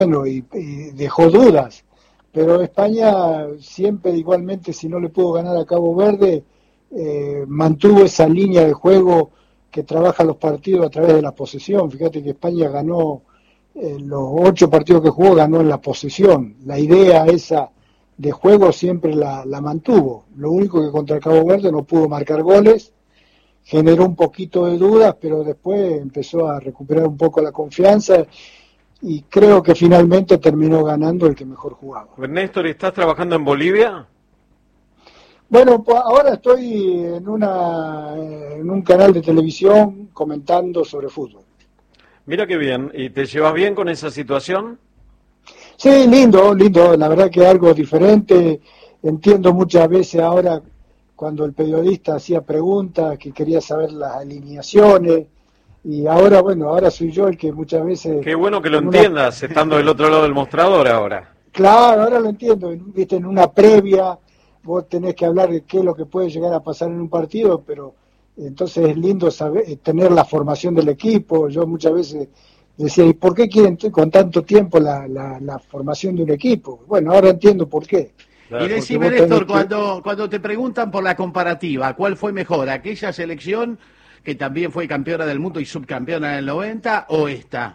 bueno, y dejó dudas, pero España siempre igualmente, si no le pudo ganar a Cabo Verde, mantuvo esa línea de juego que trabaja los partidos a través de la posesión. Fíjate que España ganó, los 8 partidos que jugó, ganó en la posesión. La idea esa de juego siempre la mantuvo. Lo único que contra Cabo Verde no pudo marcar goles, generó un poquito de dudas, pero después empezó a recuperar un poco la confianza y creo que finalmente terminó ganando el que mejor jugaba. Néstor, ¿estás trabajando en Bolivia? Bueno, pues ahora estoy en un canal de televisión comentando sobre fútbol. Mira qué bien. ¿Y te llevas bien con esa situación? Sí, lindo, lindo. La verdad que algo diferente. Entiendo muchas veces ahora cuando el periodista hacía preguntas que quería saber las alineaciones. Y ahora, bueno, ahora soy yo el que muchas veces... Qué bueno que lo entiendas, estando del otro lado del mostrador ahora. Claro, ahora lo entiendo. Viste, en una previa vos tenés que hablar de qué es lo que puede llegar a pasar en un partido, pero entonces es lindo saber, tener la formación del equipo. Yo muchas veces decía, ¿y por qué quieren con tanto tiempo la formación de un equipo? Bueno, ahora entiendo por qué. Claro. Y decime, Néstor, cuando te preguntan por la comparativa, ¿cuál fue mejor? ¿Aquella selección que también fue campeona del mundo y subcampeona del 90 o esta?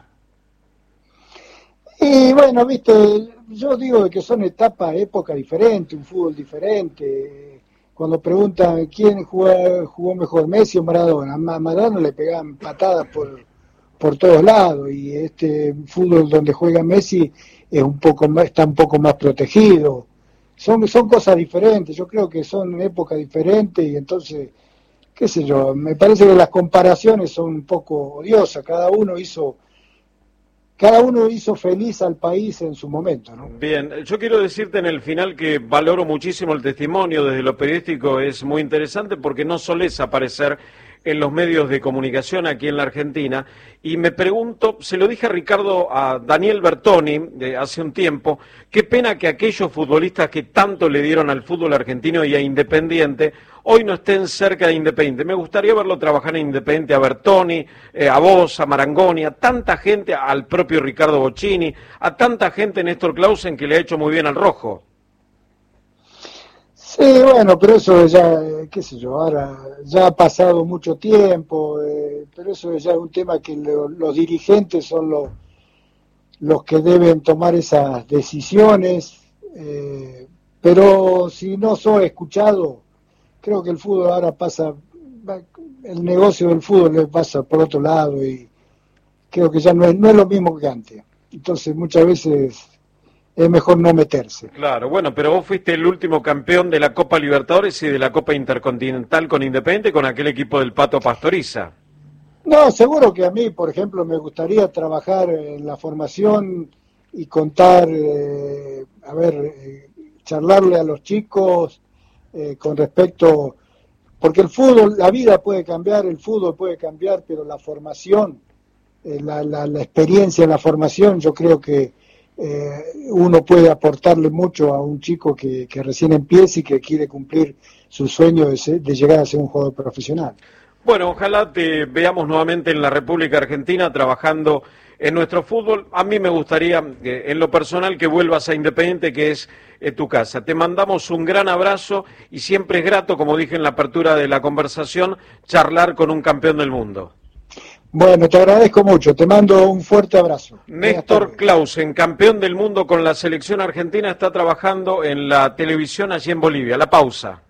Y bueno, viste, yo digo que son etapas, épocas diferentes, un fútbol diferente. Cuando preguntan quién jugó mejor, Messi o Maradona, a Maradona le pegaban patadas por todos lados, y este fútbol donde juega Messi es un poco más, está un poco más protegido. Son cosas diferentes, yo creo que son épocas diferentes, y entonces, qué sé yo, me parece que las comparaciones son un poco odiosas. Cada uno hizo feliz al país en su momento, ¿no? Bien, yo quiero decirte en el final que valoro muchísimo el testimonio desde lo periodístico, es muy interesante porque no solés aparecer en los medios de comunicación aquí en la Argentina, y me pregunto, se lo dije a Daniel Bertoni hace un tiempo, qué pena que aquellos futbolistas que tanto le dieron al fútbol argentino y a Independiente hoy no estén cerca de Independiente. Me gustaría verlo trabajar en Independiente, a Bertoni, a vos, a Marangoni, a tanta gente, al propio Ricardo Bocchini, a tanta gente, Néstor Clausen, que le ha hecho muy bien al rojo. Sí, bueno, pero eso ya, qué sé yo, ahora ya ha pasado mucho tiempo, pero eso ya es un tema que los dirigentes son los que deben tomar esas decisiones, pero si no soy escuchado, creo que el fútbol ahora el negocio del fútbol le pasa por otro lado, y creo que ya no es lo mismo que antes. Entonces muchas veces es mejor no meterse. Claro, bueno, pero vos fuiste el último campeón de la Copa Libertadores y de la Copa Intercontinental con Independiente, con aquel equipo del Pato Pastoriza. No, seguro que a mí, por ejemplo, me gustaría trabajar en la formación y contar, charlarle a los chicos con respecto, porque el fútbol, la vida puede cambiar, el fútbol puede cambiar, pero la formación, la experiencia en la formación, yo creo que uno puede aportarle mucho a un chico que recién empieza y que quiere cumplir su sueño de llegar a ser un jugador profesional. Bueno, ojalá te veamos nuevamente en la República Argentina trabajando en nuestro fútbol. A mí me gustaría, en lo personal, que vuelvas a Independiente, que es tu casa. Te mandamos un gran abrazo y siempre es grato, como dije en la apertura de la conversación, charlar con un campeón del mundo. Bueno, te agradezco mucho, te mando un fuerte abrazo. Néstor Clausen, campeón del mundo con la selección argentina, está trabajando en la televisión allí en Bolivia. La pausa.